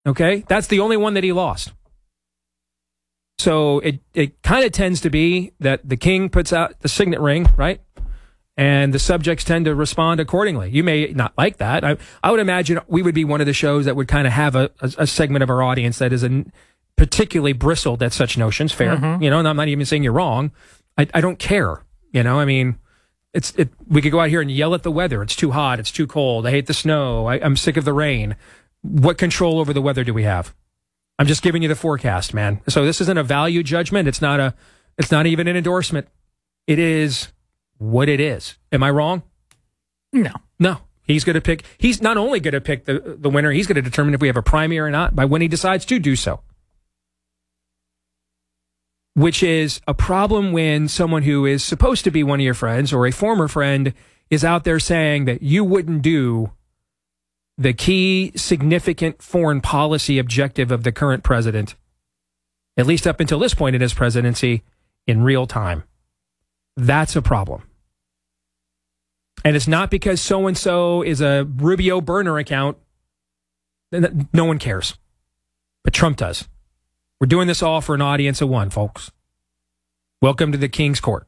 Okay? That's the only one that he lost. So it kind of tends to be that the king puts out the signet ring, right? And the subjects tend to respond accordingly. You may not like that. I would imagine we would be one of the shows that would kind of have a segment of our audience that is particularly bristled at such notions. Fair. Mm-hmm. And I'm not even saying you're wrong. I don't care. I mean, we could go out here and yell at the weather. It's too hot. It's too cold. I hate the snow. I'm sick of the rain. What control over the weather do we have? I'm just giving you the forecast, man. So this isn't a value judgment. It's not even an endorsement. It is what it is. Am I wrong? No. He's going to pick. He's not only going to pick the winner, he's going to determine if we have a primary or not by when he decides to do so. Which is a problem when someone who is supposed to be one of your friends or a former friend is out there saying that you wouldn't do the key significant foreign policy objective of the current president, at least up until this point in his presidency, in real time. That's a problem. And it's not because so-and-so is a Rubio burner account. No one cares. But Trump does. We're doing this all for an audience of one, folks. Welcome to the King's Court.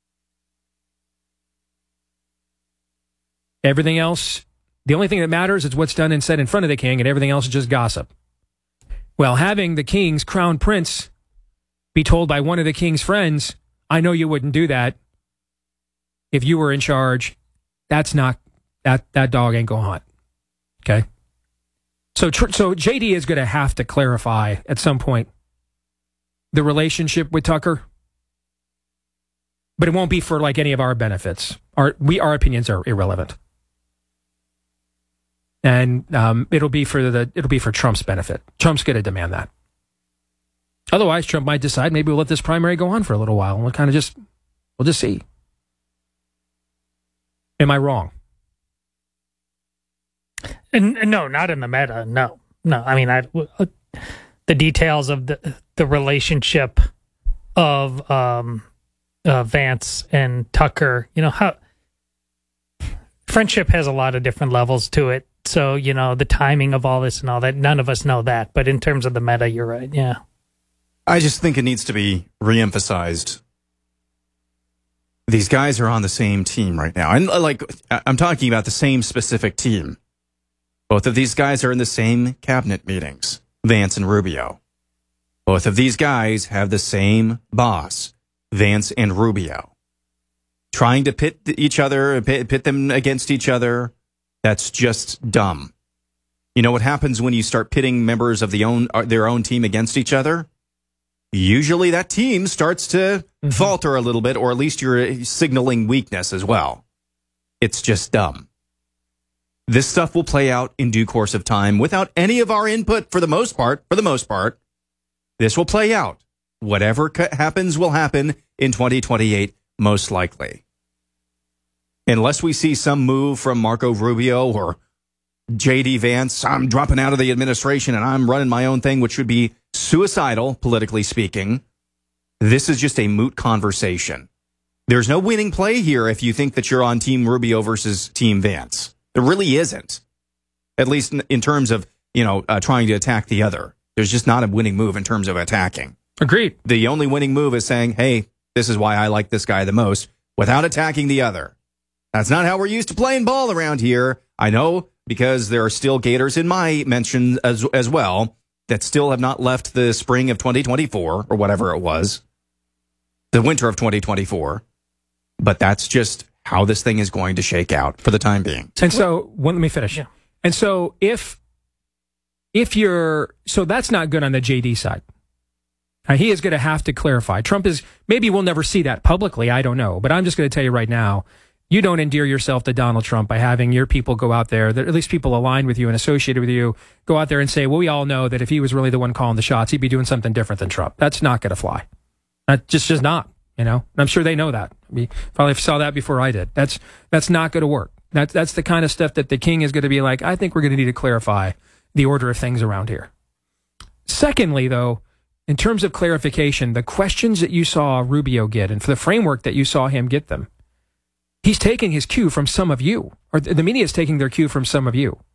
Everything else, the only thing that matters is what's done and said in front of the king, and everything else is just gossip. Well, having the king's crown prince be told by one of the king's friends, I know you wouldn't do that if you were in charge, that's not, that dog ain't going to hunt. Okay? So JD is going to have to clarify at some point the relationship with Tucker, but it won't be for like any of our benefits. Our opinions are irrelevant. And it'll be for Trump's benefit. Trump's going to demand that. Otherwise, Trump might decide maybe we'll let this primary go on for a little while, and we'll just see. Am I wrong? And no, not in the meta. No. I mean, the details of the relationship of Vance and Tucker. How friendship has a lot of different levels to it. So, the timing of all this and all that, none of us know that. But in terms of the meta, you're right. Yeah. I just think it needs to be reemphasized. These guys are on the same team right now. And I'm talking about the same specific team. Both of these guys are in the same cabinet meetings, Vance and Rubio. Both of these guys have the same boss, Vance and Rubio. Trying to pit them against each other, that's just dumb. You know what happens when you start pitting members of their own team against each other? Usually that team starts to falter a little bit, or at least you're signaling weakness as well. It's just dumb. This stuff will play out in due course of time without any of our input for the most part. This will play out. Whatever happens will happen in 2028, most likely. Unless we see some move from Marco Rubio or J.D. Vance, I'm dropping out of the administration and I'm running my own thing, which would be suicidal, politically speaking. This is just a moot conversation. There's no winning play here if you think that you're on Team Rubio versus Team Vance. There really isn't. At least in terms of, trying to attack the other. There's just not a winning move in terms of attacking. Agreed. The only winning move is saying, hey, this is why I like this guy the most, without attacking the other. That's not how we're used to playing ball around here. I know, because there are still Gators in my mention as well that still have not left the spring of 2024 or whatever it was, the winter of 2024. But that's just how this thing is going to shake out for the time being. And so, let me finish. Yeah. And so if so that's not good on the JD side. He is going to have to clarify. Maybe we'll never see that publicly. I don't know. But I'm just going to tell you right now, you don't endear yourself to Donald Trump by having your people go out there, that at least people aligned with you and associated with you, go out there and say, well, we all know that if he was really the one calling the shots, he'd be doing something different than Trump. That's not going to fly. That just not, And I'm sure they know that. Probably saw that before I did. That's not going to work. That's the kind of stuff that the king is going to be like, I think we're going to need to clarify the order of things around here. Secondly, though, in terms of clarification, the questions that you saw Rubio get and for the framework that you saw him get them, he's taking his cue from some of you, or the media is taking their cue from some of you.